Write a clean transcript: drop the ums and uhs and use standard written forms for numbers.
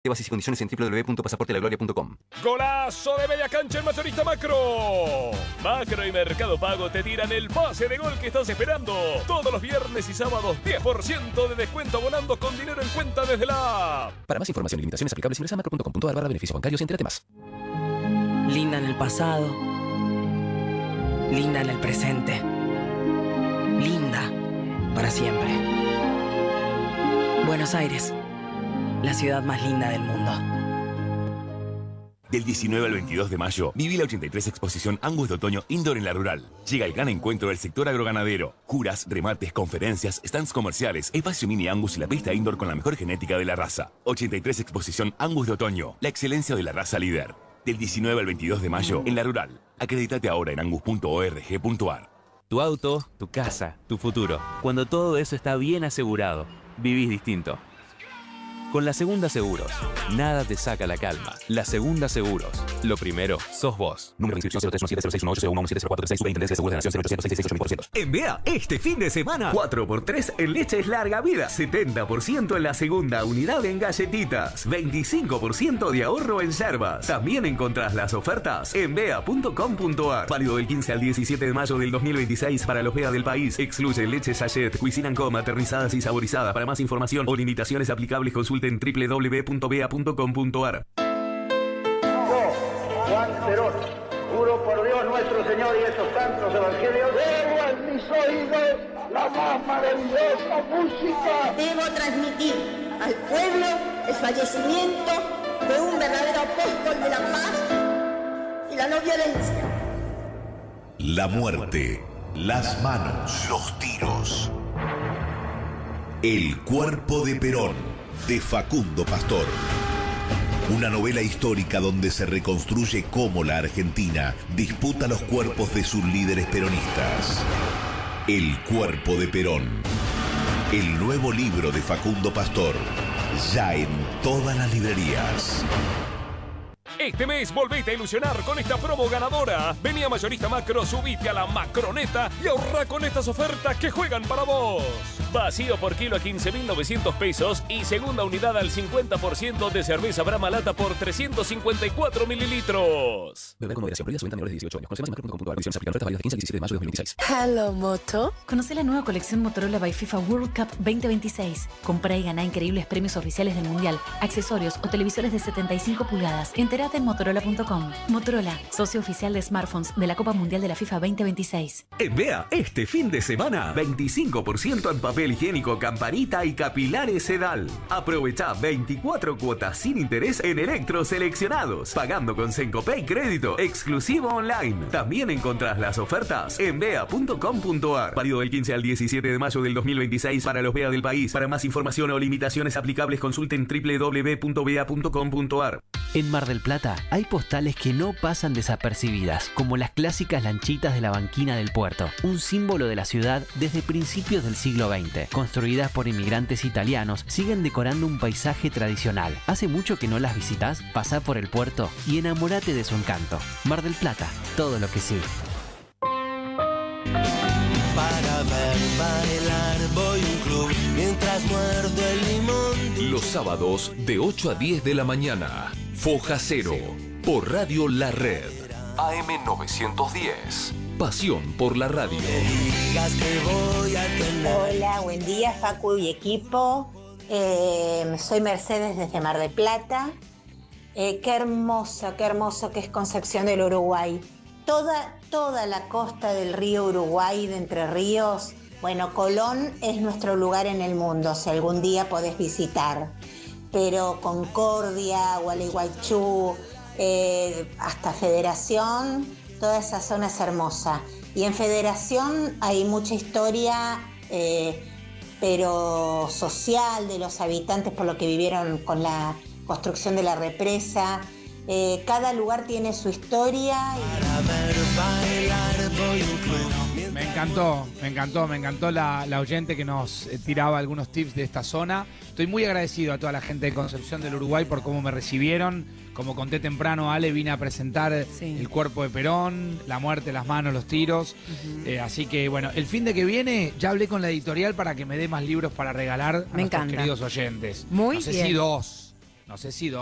Bases y condiciones en www.pasaportelagloria.com. ¡Golazo de media cancha en Mayorista Macro! Macro y Mercado Pago te tiran el pase de gol que estás esperando. Todos los viernes y sábados, 10% de descuento abonando con dinero en cuenta desde la app. Para más información y limitaciones aplicables, ingresa a macro.com.ar/beneficios bancarios, entre más. Linda en el pasado. Linda en el presente. Linda para siempre. Buenos Aires. La ciudad más linda del mundo. Del 19 al 22 de mayo, viví la 83 Exposición Angus de Otoño Indoor en La Rural. Llega el gran encuentro del sector agroganadero. Juras, remates, conferencias, stands comerciales, espacio mini Angus y la pista indoor con la mejor genética de la raza. 83 Exposición Angus de Otoño, la excelencia de la raza líder. Del 19 al 22 de mayo, en La Rural. Acredítate ahora en angus.org.ar. Tu auto, tu casa, tu futuro. Cuando todo eso está bien asegurado, vivís distinto. Con La Segunda Seguros, nada te saca la calma. La Segunda Seguros, lo primero sos vos. Número de inscripción 0317061801170436, Superintendencia de Seguros de la Nación 0800 En BEA, este fin de semana, 4x3 en leches larga vida, 70% en la segunda unidad en galletitas, 25% de ahorro en yerbas. También encontrás las ofertas en bea.com.ar. Válido del 15 al 17 de mayo del 2026 para los BEA del país. Excluye leche sachet, cuisine com, aterrizadas y saborizadas. Para más información o limitaciones aplicables, consulten www.bea.com.ar. Juan Perón, juro por Dios nuestro Señor y estos santos evangelios, debo en mis oídos la más maravillosa música. Debo transmitir al pueblo el fallecimiento de un verdadero apóstol de la paz y la no violencia. La muerte, las manos, los tiros. El cuerpo de Perón, de Facundo Pastor. Una novela histórica donde se reconstruye cómo la Argentina disputa los cuerpos de sus líderes peronistas. El cuerpo de Perón. El nuevo libro de Facundo Pastor. Ya en todas las librerías. Este mes volvete a ilusionar con esta promo ganadora. Vení a Mayorista Macro, subite a la Macroneta y ahorra con estas ofertas que juegan para vos. Vacío por kilo a 15.900 pesos y segunda unidad al 50% de cerveza Brahma Lata por 354 mililitros. Beber con moderación, prohibida su venta a menores de 18 años. Conoce más en macro.com.ar. Condiciones aplican. Oferta válida del 15 al 17 de mayo de 2026. Hello Moto. Conoce la nueva colección Motorola by FIFA World Cup 2026. Comprá y ganá increíbles premios oficiales del Mundial, accesorios o televisores de 75 pulgadas. Entérate en Motorola.com. Motorola, socio oficial de smartphones de la Copa Mundial de la FIFA 2026. En BEA, este fin de semana, 25% en papel higiénico Campanita y capilares Sedal. Aprovecha 24 cuotas sin interés en electros seleccionados, pagando con Sencopay crédito, exclusivo online. También encontrás las ofertas en bea.com.ar. Válido del 15 al 17 de mayo del 2026 para los BEA del país. Para más información o limitaciones aplicables, consulten www.bea.com.ar. En Mar del Plata hay postales que no pasan desapercibidas, como las clásicas lanchitas de la banquina del puerto, un símbolo de la ciudad desde principios del siglo XX. Construidas por inmigrantes italianos, siguen decorando un paisaje tradicional. ¿Hace mucho que no las visitas? Pasá por el puerto y enamórate de su encanto. Mar del Plata, todo lo que sí. Para ver bailar voy a un club mientras muerdo el limón. Los sábados de 8 a 10 de la mañana. Foja Cero, por Radio La Red. AM 910. Pasión por la radio. Hola, buen día Facu y equipo. Soy Mercedes desde Mar del Plata. Qué hermoso que es Concepción del Uruguay. Toda la costa del río Uruguay, de Entre Ríos. Bueno, Colón es nuestro lugar en el mundo, si algún día podés visitar. Pero Concordia, Gualeguaychú, hasta Federación, toda esa zona es hermosa. Y en Federación hay mucha historia, pero social, de los habitantes por lo que vivieron con la construcción de la represa. Cada lugar tiene su historia. Me encantó la oyente que nos tiraba algunos tips de esta zona. Estoy muy agradecido a toda la gente de Concepción del Uruguay por cómo me recibieron. Como conté temprano, Ale, vine a presentar el cuerpo de Perón, la muerte, las manos, los tiros. Así que, bueno, el fin de que viene ya hablé con la editorial para que me dé más libros para regalar a nuestros queridos oyentes. Muy no sé bien. si 2. No sé si